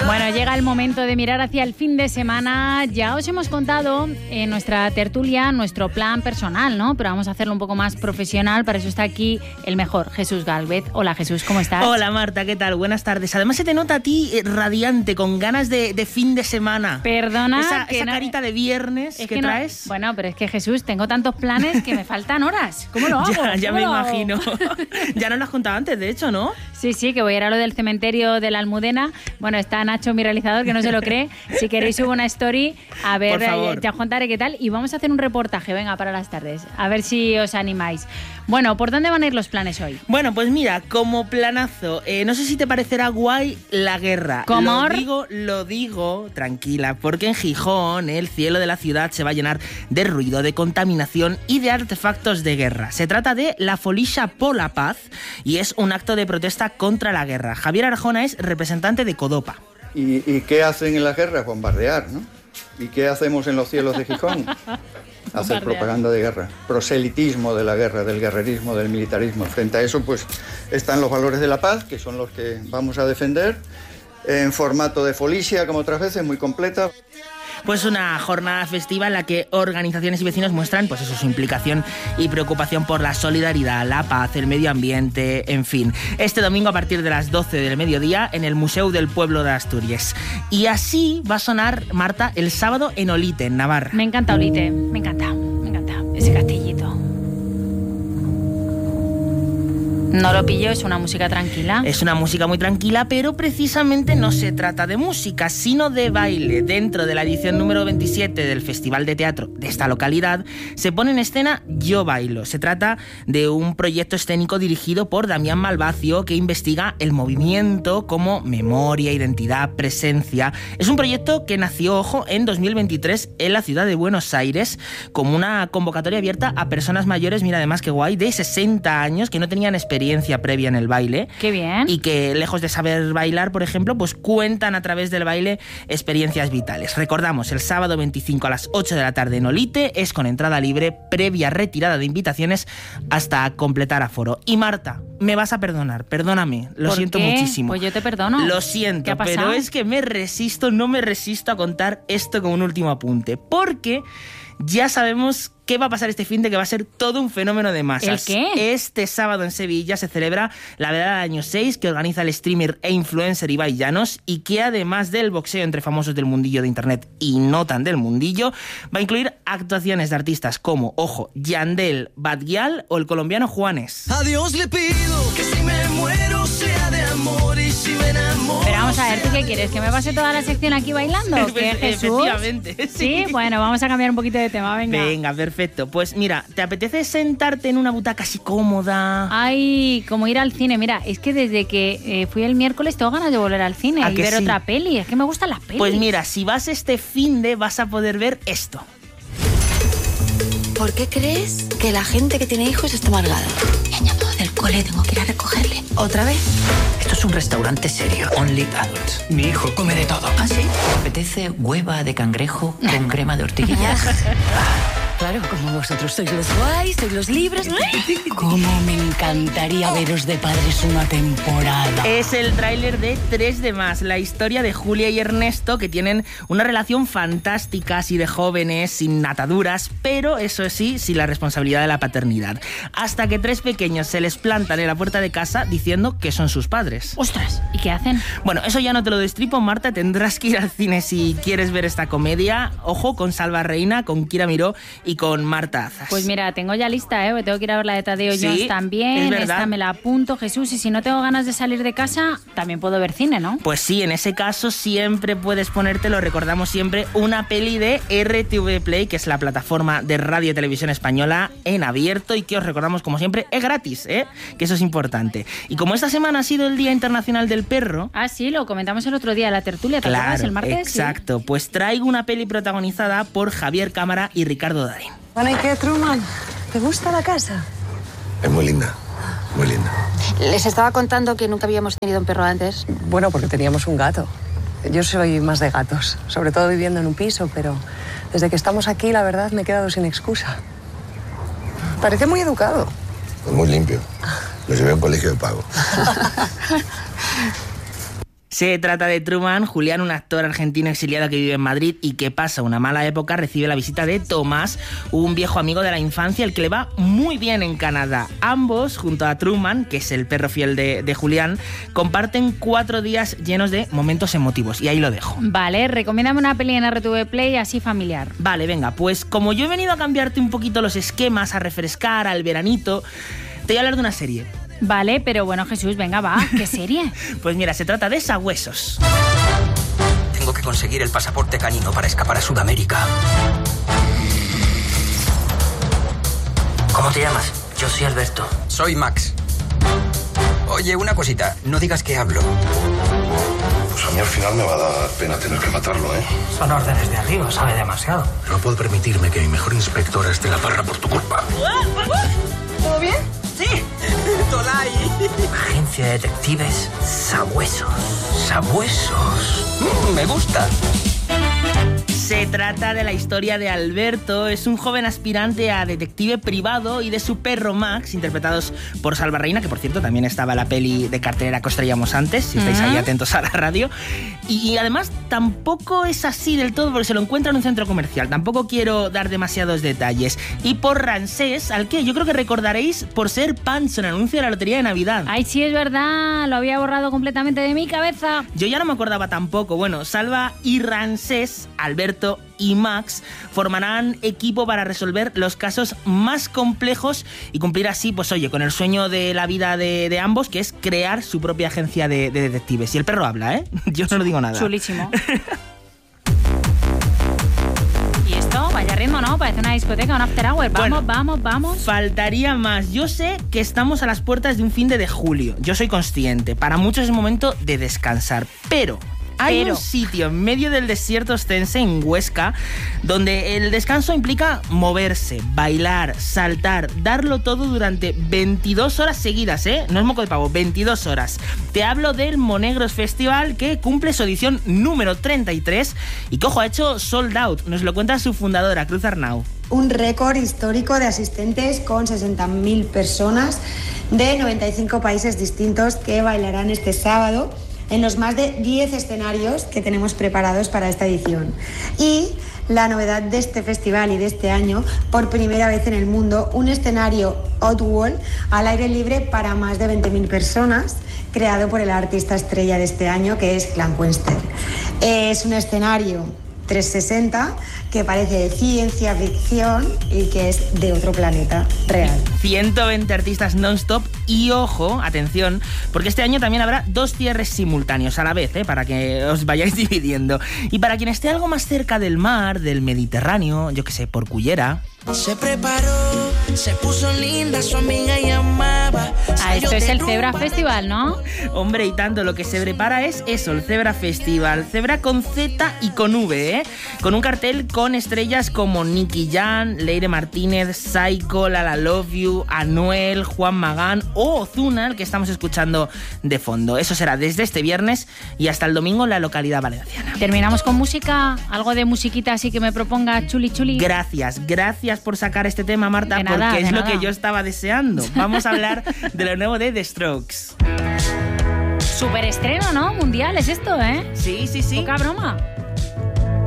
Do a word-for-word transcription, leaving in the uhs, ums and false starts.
Bueno, llega el momento de mirar hacia el fin de semana. Ya os hemos contado en nuestra tertulia nuestro plan personal, ¿no? Pero vamos a hacerlo un poco más profesional. Para eso está aquí el mejor, Jesús Gálvez. Hola, Jesús, ¿cómo estás? Hola, Marta, ¿qué tal? Buenas tardes. Además se te nota a ti eh, radiante, con ganas de, de fin de semana. Perdona. Esa, que esa no, carita de viernes que, que traes. No, bueno, pero es que, Jesús, tengo tantos planes que me faltan horas. ¿Cómo lo hago? Ya, ya me lo imagino. Ya nos lo has contado antes, de hecho, ¿no? Sí, sí, que voy a ir a lo del cementerio de la Almudena. Bueno, está Nacho, mi realizador, que no se lo cree. Si queréis subo una story, a ver, ya os contaré qué tal. Y vamos a hacer un reportaje, venga, para las tardes. A ver si os animáis. Bueno, ¿por dónde van a ir los planes hoy? Bueno, pues mira, como planazo, eh, no sé si te parecerá guay la guerra. ¿Cómo? Lo digo, lo digo, tranquila, porque en Gijón el cielo de la ciudad se va a llenar de ruido, de contaminación y de artefactos de guerra. Se trata de la Folixa Pola Paz y es un acto de protesta contra la guerra. Javier Arjona es representante de Codopa. ¿Y, ¿Y qué hacen en la guerra? Bombardear, ¿no? ¿Y qué hacemos en los cielos de Gijón? Hacer propaganda de guerra, proselitismo de la guerra, del guerrerismo, del militarismo. Frente a eso, pues, están los valores de la paz, que son los que vamos a defender, en formato de folixa, como otras veces, muy completa. Pues una jornada festiva en la que organizaciones y vecinos muestran pues eso, su implicación y preocupación por la solidaridad, la paz, el medio ambiente, en fin. Este domingo a partir de las doce del mediodía en el Museo del Pueblo de Asturias. Y así va a sonar, Marta, el sábado en Olite, en Navarra. Me encanta Olite, me encanta, me encanta ese castillito. No lo pillo, es una música tranquila. Es una música muy tranquila, pero precisamente no se trata de música, sino de baile. Dentro de la edición número veintisiete del Festival de Teatro de esta localidad, se pone en escena Yo Bailo. Se trata de un proyecto escénico dirigido por Damián Malvacio, que investiga el movimiento como memoria, identidad, presencia. Es un proyecto que nació, ojo, en dos mil veintitrés en la ciudad de Buenos Aires, como una convocatoria abierta a personas mayores, mira además qué guay, de sesenta años, que no tenían experiencia experiencia previa en el baile. Qué bien. Y que lejos de saber bailar, por ejemplo, pues cuentan a través del baile experiencias vitales. Recordamos, el sábado veinticinco a las ocho de la tarde en Olite, es con entrada libre, previa retirada de invitaciones hasta completar aforo. Y Marta, me vas a perdonar, perdóname, lo siento qué? muchísimo. Pues yo te perdono. Lo siento, ¿Qué ha pasado? pero es que me resisto, no me resisto a contar esto como un último apunte, porque ya sabemos qué va a pasar este fin de que va a ser todo un fenómeno de masas. ¿El qué? Este sábado en Sevilla se celebra la velada de año seis que organiza el streamer e influencer Ibai Llanos y que además del boxeo entre famosos del mundillo de internet y no tan del mundillo, va a incluir actuaciones de artistas como, ojo, Yandel, Bad Gyal o el colombiano Juanes. A Dios le pido que si me muero sea de amor y si me enamoro. Pero vamos a ver, ¿tú qué quieres? ¿Que me pase toda la sección aquí bailando? ¿Qué, Jesús? Efectivamente, sí. Sí, bueno, vamos a cambiar un poquito de tema, venga. Venga, perfecto. Pues mira, ¿te apetece sentarte en una butaca así cómoda? Ay, como ir al cine. Mira, es que desde que eh, fui el miércoles tengo ganas de volver al cine y ver sí? otra peli. Es que me gustan las pelis. Pues mira, si vas este finde vas a poder ver esto. ¿Por qué crees que la gente que tiene hijos está amargada? Me han llamado del cole, tengo que ir a recogerle. ¿Otra vez? Esto es un restaurante serio, only adults. Mi hijo come de todo. ¿Ah, sí? ¿Te apetece hueva de cangrejo con crema de ortiguillas? Claro, como vosotros sois los guays, sois los libres. Cómo me encantaría veros de padres una temporada. Es el tráiler de tres de más, la historia de Julia y Ernesto, que tienen una relación fantástica, así de jóvenes, sin ataduras, pero eso sí, sin la responsabilidad de la paternidad. Hasta que tres pequeños se les plantan en la puerta de casa diciendo que son sus padres. ¡Ostras! ¿Y qué hacen? Bueno, eso ya no te lo destripo, Marta, tendrás que ir al cine si quieres ver esta comedia. Ojo, con Salva Reina, con Kira Miró y con Marta Azas. Pues mira, tengo ya lista, ¿eh? Tengo que ir a ver la de Tadeo sí, Jones también. Es verdad. Esta me la apunto, Jesús. Y si no tengo ganas de salir de casa, también puedo ver cine, ¿no? Pues sí, en ese caso siempre puedes ponerte, lo recordamos siempre, una peli de R T V Play, que es la plataforma de radio y televisión española en abierto y que os recordamos, como siempre, es gratis, ¿eh? Que eso es importante. Y como esta semana ha sido el Día Internacional del Perro... Ah, sí, lo comentamos el otro día en la tertulia, ¿te claro, acuerdas? El martes. Exacto. ¿Sí? Pues traigo una peli protagonizada por Javier Cámara y Ricardo Darín. Bueno, ¿y qué, Truman? ¿Te gusta la casa? Es muy linda, muy linda. Les estaba contando que nunca habíamos tenido un perro antes. Bueno, porque teníamos un gato. Yo soy más de gatos, sobre todo viviendo en un piso, pero desde que estamos aquí, la verdad, me he quedado sin excusa. Parece muy educado. Es muy limpio. Lo llevé a un colegio de pago. Se trata de Truman. Julián, un actor argentino exiliado que vive en Madrid y que pasa una mala época, recibe la visita de Tomás, un viejo amigo de la infancia, el que le va muy bien en Canadá. Ambos, junto a Truman, que es el perro fiel de, de Julián, comparten cuatro días llenos de momentos emotivos. Y ahí lo dejo. Vale, recomiéndame una peli en R T V Play así familiar. Vale, venga, pues como yo he venido a cambiarte un poquito los esquemas, a refrescar al veranito, te voy a hablar de una serie. Vale, pero bueno, Jesús, venga, va, ¿qué serie? Pues mira, se trata de Sabuesos. Tengo que conseguir el pasaporte canino para escapar a Sudamérica. ¿Cómo te llamas? Yo soy Alberto. Soy Max. Oye, una cosita, no digas que hablo. Pues a mí al final me va a dar pena tener que matarlo, ¿eh? Son órdenes de arriba, sabe demasiado. No puedo permitirme que mi mejor inspectora esté en la parra por tu culpa. ¿Todo bien? Sí, Tolai. Agencia de detectives, Sabuesos. Sabuesos. Mm, me gusta. Se trata de la historia de Alberto, es un joven aspirante a detective privado, y de su perro Max, interpretados por Salva Reina, que por cierto también estaba en la peli de cartelera que os traíamos antes, si estáis ahí atentos a la radio. Y, y además tampoco es así del todo, porque se lo encuentra en un centro comercial, tampoco quiero dar demasiados detalles. Y por Ramsés, al que yo creo que recordaréis por ser Pancho en el anuncio de la Lotería de Navidad. Ay, sí, es verdad, lo había borrado completamente de mi cabeza. Yo ya no me acordaba tampoco. Bueno, Salva y Ramsés, Alberto y Max, formarán equipo para resolver los casos más complejos y cumplir así, pues oye, con el sueño de la vida de, de ambos, que es crear su propia agencia de, de detectives. Y el perro habla, ¿eh? Yo no digo nada. Chulísimo. ¿Y esto? Vaya ritmo, ¿no? Parece una discoteca, un after hour. Vamos, bueno, vamos, vamos. Faltaría más. Yo sé que estamos a las puertas de un fin de, de julio. Yo soy consciente. Para muchos es momento de descansar. Pero... hay Pero. un sitio en medio del desierto ostense, en Huesca, donde el descanso implica moverse, bailar, saltar, darlo todo durante veintidós horas seguidas, ¿eh? No es moco de pavo, veintidós horas. Te hablo del Monegros Festival, que cumple su edición número treinta y tres y que, ojo, ha hecho sold out. Nos lo cuenta su fundadora, Cruz Arnau. Un récord histórico de asistentes con sesenta mil personas de noventa y cinco países distintos que bailarán este sábado en los más de diez escenarios que tenemos preparados para esta edición. Y la novedad de este festival y de este año, por primera vez en el mundo, un escenario Outwall al aire libre para más de veinte mil personas, creado por el artista estrella de este año, que es Clan Quenster. Es un escenario trescientos sesenta que parece de ciencia ficción y que es de otro planeta real. ciento veinte artistas non-stop y, ojo, atención, porque este año también habrá dos cierres simultáneos a la vez, ¿eh? Para que os vayáis dividiendo. Y para quien esté algo más cerca del mar, del Mediterráneo, yo que sé, por Cullera... Se preparó, se puso linda, su amiga llamaba. Ah, esto es el Zebra Festival, ¿no? Hombre, y tanto, lo que se prepara es eso, el Zebra Festival. Zebra con Z y con V, ¿eh? Con un cartel con estrellas como Nicky Jam, Leire Martínez, Psycho, Lala Love You, Anuel, Juan Magán o Ozuna, el que estamos escuchando de fondo. Eso será desde este viernes y hasta el domingo en la localidad valenciana. Terminamos con música, algo de musiquita así que me proponga chuli chuli. Gracias, gracias por sacar este tema, Marta, de nada, porque es lo nada. que yo estaba deseando. Vamos a hablar de lo nuevo de The Strokes. Súper estreno, ¿no? Mundial es esto, ¿eh? Sí, sí, sí. Poca broma.